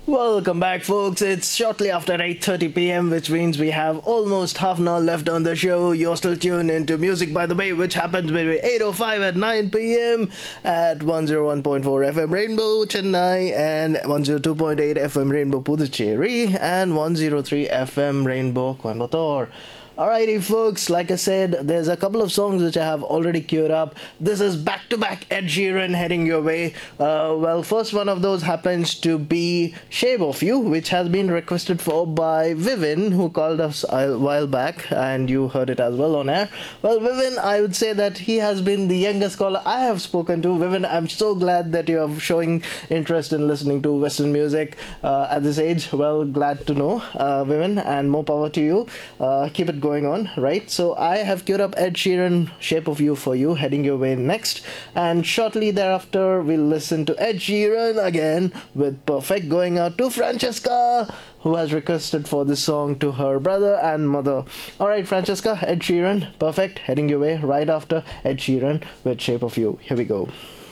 Welcome back, folks. It's shortly after 8:30 p.m., which means we have almost half an hour left on the show. You're still tuned into Music by the Bay, which happens between 8:05 and 9 p.m. at 101.4 FM Rainbow Chennai and 102.8 FM Rainbow Puducherry and 103 FM Rainbow Coimbatore. Alrighty, folks, like I said, there's a couple of songs which I have already queued up. This is back to back Ed Sheeran heading your way. First one of those happens to be Shape of You, which has been requested for by Vivin, who called us a while back, and you heard it as well on air. Well, Vivin, I would say that he has been the youngest caller I have spoken to. Vivin, I'm so glad that you are showing interest in listening to Western music at this age. Well, glad to know, Vivin, and more power to you. Keep it going on, right? So I have queued up Ed Sheeran, Shape of You for you, heading your way next. And shortly thereafter, we'll listen to Ed Sheeran again with Perfect, going out to Francesca, who has requested for this song to her brother and mother. Alright, Francesca, Ed Sheeran, Perfect, heading your way right after Ed Sheeran with Shape of You. Here we go.